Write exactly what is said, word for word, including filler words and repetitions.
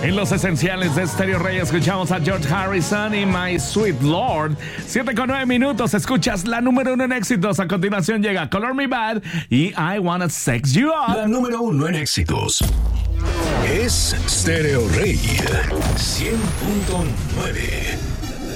En los esenciales de Stereo Rey escuchamos a George Harrison y My Sweet Lord. siete con nueve minutos, escuchas la número uno en éxitos. A continuación llega Color Me Bad y I Wanna Sex You Up. La número uno en éxitos es Stereo Rey cien punto nueve.